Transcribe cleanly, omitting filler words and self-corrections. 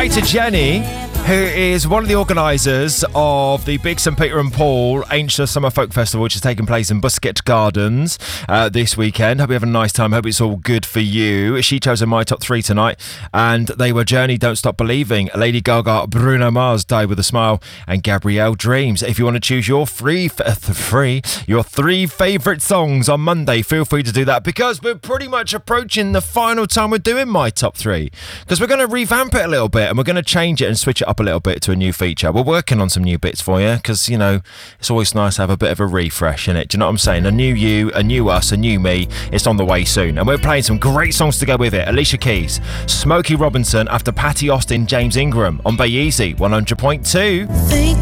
Hi to Jenny, who is one of the organisers of the big St Peter and Paul Ancient Summer Folk Festival, which is taking place in Busquets Gardens this weekend. Hope you have a nice time. Hope it's all good for you. She chose my top three tonight, and they were Journey, Don't Stop Believing, Lady Gaga, Bruno Mars, Die With A Smile, and Gabrielle Dreams. If you want to choose your three favourite songs on Monday, feel free to do that, because we're pretty much approaching the final time we're doing my top three, because we're going to revamp it a little bit and we're going to change it and switch it up a little bit to a new feature. We're working on some new bits for you, because, you know, it's always nice to have a bit of a refresh in it. Do you know what I'm saying? A new you, a new us, a new me. It's on the way soon, and we're playing some great songs to go with it. Alicia Keys, Smokey Robinson, after Patty Austin, James Ingram on Bay Easy 100.2. Think